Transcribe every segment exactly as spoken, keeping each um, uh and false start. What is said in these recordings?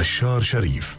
بشار شريف.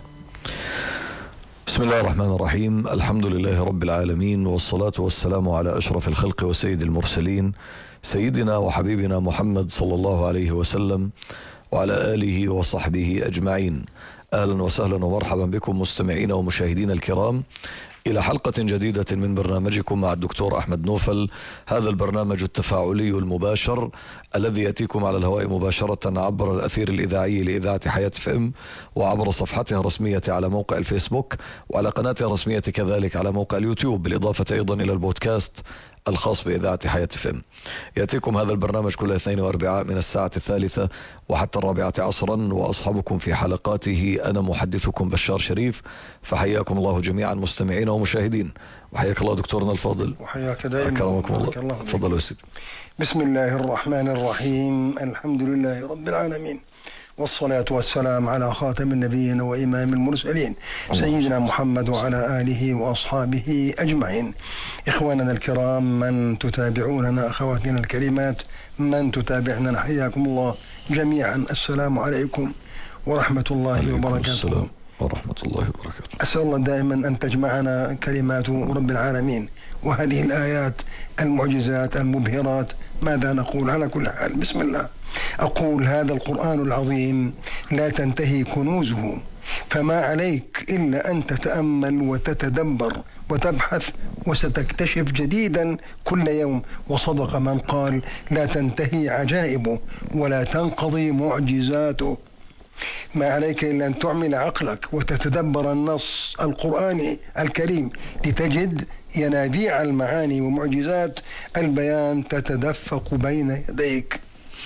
بسم الله الرحمن الرحيم. الحمد لله رب العالمين، والصلاة والسلام على أشرف الخلق وسيد المرسلين، سيدنا وحبيبنا محمد صلى الله عليه وسلم وعلى آله وصحبه أجمعين. أهلا وسهلا ومرحبا بكم مستمعين ومشاهدين الكرام إلى حلقة جديدة من برنامجكم مع الدكتور أحمد نوفل. هذا البرنامج التفاعلي المباشر الذي يأتيكم على الهواء مباشرة عبر الأثير الإذاعي لإذاعة حياة اف ام، وعبر صفحتها الرسمية على موقع الفيسبوك، وعلى قناتها الرسمية كذلك على موقع اليوتيوب، بالإضافة أيضا إلى البودكاست الخاص بإذاعة حياة اف ام. يأتيكم هذا البرنامج كل اثنين واربعاء من الساعة الثالثة وحتى الرابعة عصرا، وأصحبكم في حلقاته أنا محدثكم بشار شريف. فحياكم الله جميعا مستمعين ومشاهدين، وحياك الله دكتورنا الفاضل. وحياك دائما. أكرمكم الله. تفضلوا سيدي. بسم الله الرحمن الرحيم. الحمد لله رب العالمين، والصلاة والسلام على خاتم النبيين وإمام المرسلين سيدنا محمد وعلى آله وأصحابه أجمعين. إخواننا الكرام، من تتابعوننا، أخواتنا الكريمات من تتابعنا، حياكم الله جميعا. السلام عليكم ورحمة الله وبركاته. السلام ورحمة الله وبركاته. أسأل الله دائما أن تجمعنا كلمات رب العالمين وهذه الآيات المعجزات المبهرات. ماذا نقول؟ على كل حال بسم الله. أقول هذا القرآن العظيم لا تنتهي كنوزه، فما عليك إلا أن تتأمل وتتدبر وتبحث، وستكتشف جديدا كل يوم. وصدق من قال لا تنتهي عجائبه ولا تنقضي معجزاته. ما عليك إلا أن تعمل عقلك وتتدبر النص القرآني الكريم لتجد ينابيع المعاني ومعجزات البيان تتدفق بين يديك.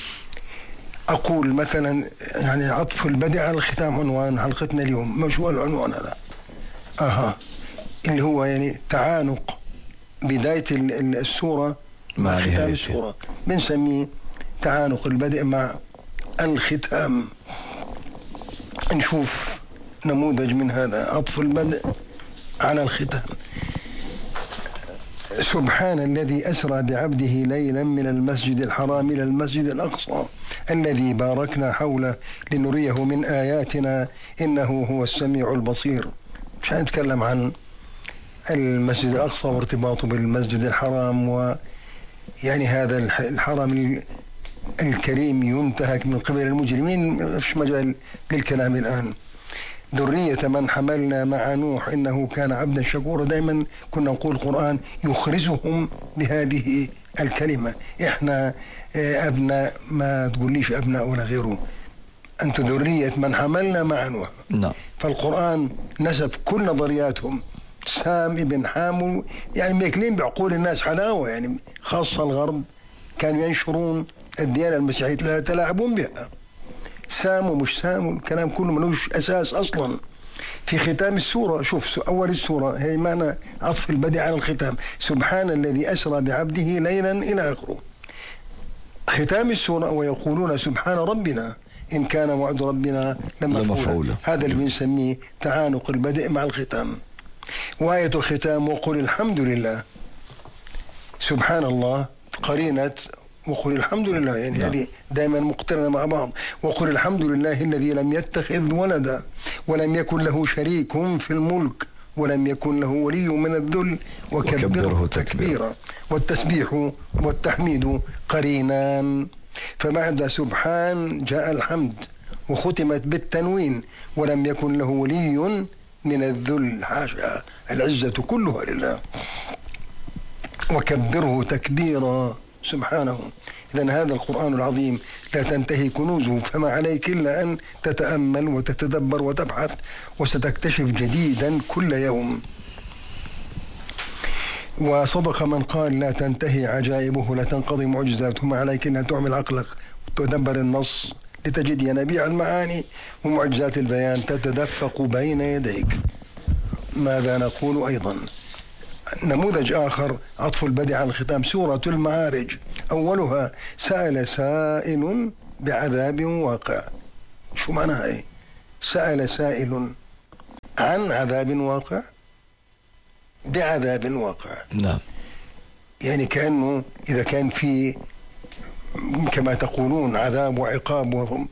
أقول مثلا يعني عطف البدء على الختام عنوان حلقتنا اليوم. ما شو العنوان هذا؟ أها اللي هو يعني تعانق بداية السورة مع ختام السورة، بنسميه تعانق البدء مع الختام. نشوف نموذج من هذا عطف البدء على الختام. سبحان الذي أسرى بعبده ليلا من المسجد الحرام إلى المسجد الأقصى الذي باركنا حوله لنريه من آياتنا إنه هو السميع البصير. مش هنتكلم عن المسجد الأقصى وارتباطه بالمسجد الحرام، ويعني هذا الحرم الكريم ينتهك من قبل المجرمين، ما فيش مجال للكلام الآن. ذرية من حملنا مع نوح إنه كان عبدا شكورا. دائما كنا نقول القرآن يخرجهم بهذه الكلمة. إحنا أبناء، ما تقوليش أبناء ولا غيره، أنت ذرية من حملنا مع نوح. نعم. فالقرآن نسب كل نظرياتهم. سام ابن حام يعني ماكلين بعقول الناس حلاوة، يعني خاصة الغرب كانوا ينشرون الديانة المسيحية لا يتلاعبون بها. سام ومش سام، الكلام كله ملوش أساس أصلا. في ختام السورة شوف أول السورة هي معنى عطف البدء على الختام. سبحان الذي أسرى بعبده ليلا إلى آخره. ختام السورة ويقولون سبحان ربنا إن كان وعد ربنا لمفعولا. هذا اللي بنسميه تعانق البدء مع الختام. وآية الختام وقل الحمد لله. سبحان الله قرينة وقل الحمد لله، يعني هذه يعني دائما مقترنة مع بعض. وقل الحمد لله الذي لم يتخذ ولدا ولم يكن له شريك في الملك ولم يكن له ولي من الذل وكبره, وكبره تكبيرا. والتسبيح والتحميد قرينان، فبعد سبحان جاء الحمد وختمت بالتنوين ولم يكن له ولي من الذل، حاشا، العزة كلها لله. وكبره تكبيرا سبحانه. إذن هذا القرآن العظيم لا تنتهي كنوزه، فما عليك إلا أن تتأمل وتتدبر وتبحث، وستكتشف جديدا كل يوم. وصدق من قال لا تنتهي عجائبه لا تنقضي معجزاته. ما عليك إلا أن تعمل عقلك وتدبر النص لتجد ينابيع المعاني ومعجزات البيان تتدفق بين يديك. ماذا نقول أيضا؟ نموذج آخر عطف البدء على الختام. سورة المعارج أولها سأل سائل بعذاب واقع. شو معناها إيه؟ سأل سائل عن عذاب واقع بعذاب واقع. نعم. يعني كأنه إذا كان في كما تقولون عذاب وعقاب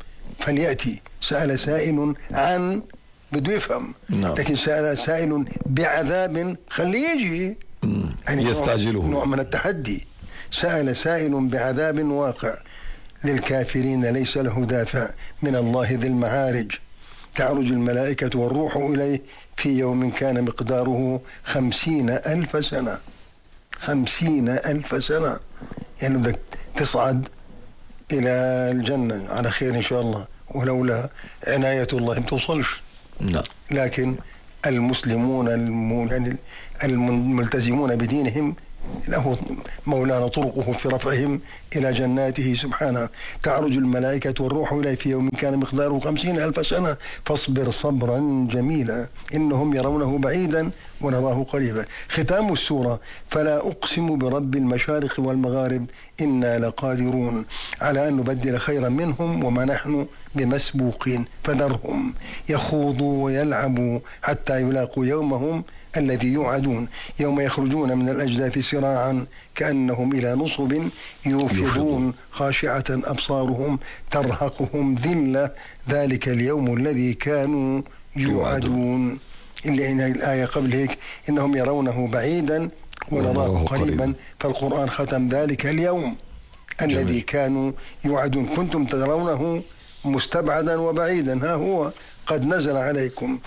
فليأتي. سأل سائل عن بده يفهم، نعم. لكن سأل سائل بعذاب خليه يجي، يعني يستعجله، نوع من التحدي. سأل سائل بعذاب واقع للكافرين ليس له دافع من الله ذي المعارج. تعرج الملائكة والروح إليه في يوم كان مقداره خمسين ألف سنة. خمسين ألف سنة يعني بدك تصعد إلى الجنة على خير إن شاء الله، ولولا عناية الله ما توصلش. نعم. لكن المسلمون الم... يعني الملتزمون بدينهم له مولانا طرقه في رفعهم إلى جناته سبحانه. تعرج الملائكة والروح إليه في يوم كان مقداره خمسين ألف سنة فاصبر صبرا جميلا إنهم يرونه بعيدا ونراه قريبا. ختام السورة: فلا أقسم برب المشارق والمغارب إنا لقادرون على أن نبدل خيرا منهم وما نحن بمسبوقين فذرهم يخوضوا ويلعبوا حتى يلاقوا يومهم الذي يوعدون يوم يخرجون من الأجداث سراعا كأنهم إلى نصب يوفضون خاشعة أبصارهم ترهقهم ذلة ذلك اليوم الذي كانوا يوعدون. اللي إن الآية قبل هيك إنهم يرونه بعيدا ونراه قريبا، فالقرآن ختم ذلك اليوم الذي جميل. كانوا يوعدون. كنتم ترونه مستبعدا وبعيدا، ها هو قد نزل عليكم.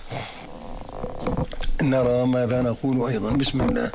نرى ماذا نقول أيضا. بسم الله.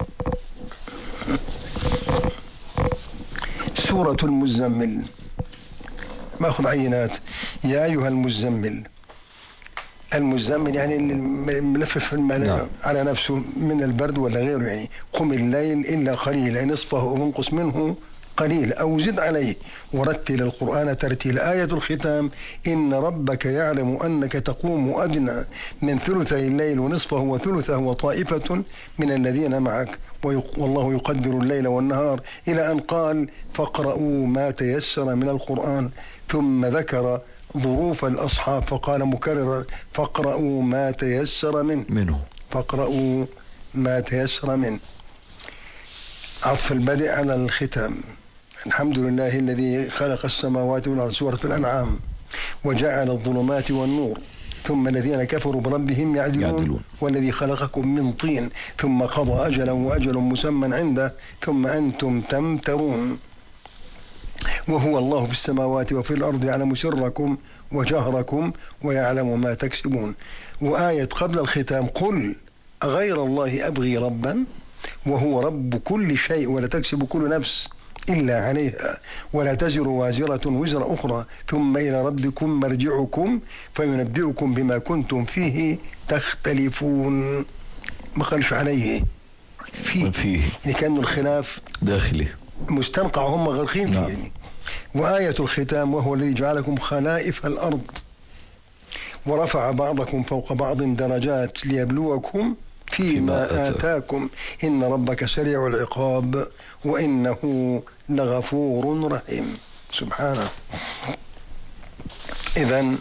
سورة المزمل. ماخذ عينات. يا أيها المزمل. المزمل يعني ملفف نعم. على نفسه من البرد ولا غيره، يعني قم الليل إلا قليلا نصفه أو انقص منه قليل أو زد عليه ورتل القرآن ترتيلا. آية الختام: إن ربك يعلم أنك تقوم أدنى من ثلثي الليل ونصفه وثلثه وطائفة من الذين معك والله يقدر الليل والنهار، إلى أن قال: فاقرؤوا ما تيسر من القرآن. ثم ذكر ظروف الأصحاب فقال مكررا: فاقرؤوا ما تيسر منه منه فاقرؤوا ما تيسر منه. عطف البدء على الختام. الحمد لله الذي خلق السماوات والأرض. سورة الأنعام. وجعل الظلمات والنور ثم الذين كفروا بربهم يعدلون, يعدلون. والذي خلقكم من طين ثم قضى أجلا وأجل مسمى عنده ثم أنتم تمترون. وهو الله في السماوات وفي الأرض يعلم سركم وجهركم ويعلم ما تكسبون. وآية قبل الختام: قل أغير الله أبغي ربا وهو رب كل شيء ولا تكسب كل نفس إلا عليها ولا تزر وازرة وزر أخرى ثم إلى ربكم مرجعكم فينبئكم بما كنتم فيه تختلفون. ما قالش عليه فيه, فيه. يعني كأنه الخلاف داخلي مستنقع هم غرقين فيه. نعم. يعني. وآية الختام: وهو الذي جعلكم خلائف الأرض ورفع بعضكم فوق بعض درجات ليبلوكم فيما آتاكم إن ربك سريع العقاب وإنه لغفور رحيم. سبحانه. إذن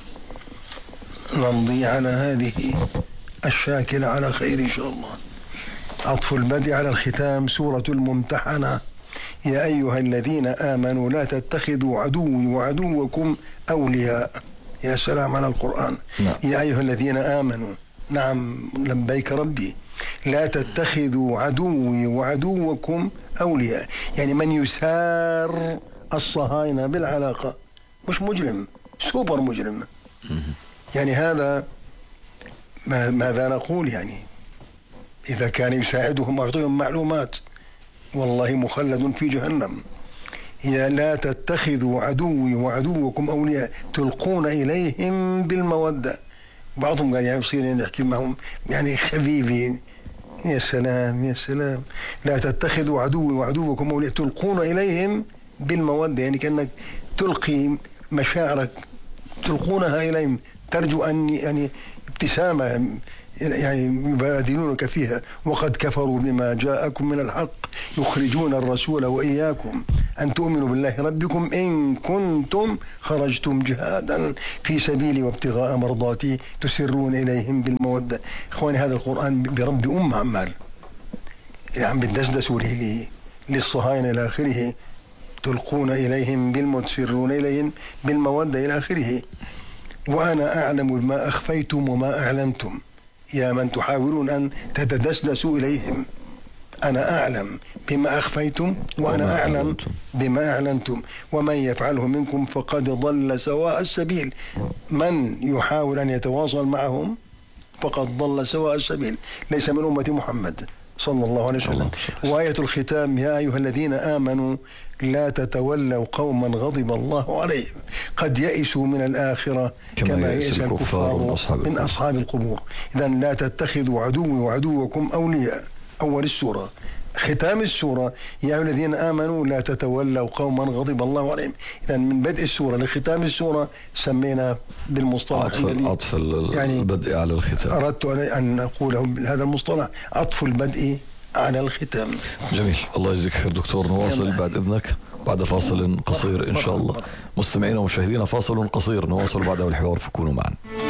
نمضي على هذه الشاكلة على خير إن شاء الله. عطف البدء على الختام. سورة الممتحنة. يا أيها الذين آمنوا لا تتخذوا عدوي وعدوكم أولياء. يا سلام على القرآن. نعم. يا أيها الذين آمنوا. نعم لبيك ربي. لا تتخذوا عدوي وعدوكم أولياء، يعني من يسار الصهاينة بالعلاقة مش مجرم، سوبر مجرم. يعني هذا ماذا نقول؟ يعني إذا كان يساعدهم ويعطيهم معلومات والله مخلد في جهنم. يا لا تتخذوا عدوي وعدوكم أولياء تلقون إليهم بالمودة. بعضهم قال يعني بصير نحكي معهم يعني حبيبي. يا سلام يا سلام. لا تتخذوا عدوي وعدوكم أولياء تلقون إليهم بالمودة، يعني كأنك تلقي مشاعرك تلقونها إليهم ترجو أن يعني ابتسامة يعني يبادلونك فيها. وقد كفروا بما جاءكم من الحق يخرجون الرسول وإياكم أن تؤمنوا بالله ربكم إن كنتم خرجتم جهادا في سبيلي وابتغاء مرضاتي تسرون إليهم بالمودة. إخواني هذا القرآن برب أم عمال يعني عم بتدسدسوا له للصهاينة إلى آخره. تلقون إليهم بالموت تسرون إليهم بالمودة إلى آخره. وأنا أعلم بما أخفيتم وما أعلنتم يا من تحاولون أن تتدسدسوا إليهم. أنا أعلم بما أخفيتم وأنا أعلم بما أعلنتم ومن يفعله منكم فقد ضل سواء السبيل. من يحاول أن يتواصل معهم فقد ضل سواء السبيل، ليس من أمة محمد صلى الله عليه وسلم. وآية الختام: يا أيها الذين آمنوا لا تتولوا قوما غضب الله عليهم قد يئسوا من الآخرة كما يئس الكفار من أصحاب القبور. إذن لا تتخذوا عدوي وعدوكم أولياء. أول السورة. ختام السورة: يا أيها الذين آمنوا لا تتولوا قوما غضب الله عليهم. إذن من بدء السورة لختام السورة سمينا بالمصطلح عطف, عطف يعني البدء على الختام. أردت أن أقوله بهذا المصطلح: عطف البدء على الختام. جميل، الله يجزيك خير دكتور. نواصل بعد إذنك بعد فاصل قصير إن شاء الله. مستمعينا ومشاهدينا، فاصل قصير نواصل بعده الحوار، فكونوا معنا.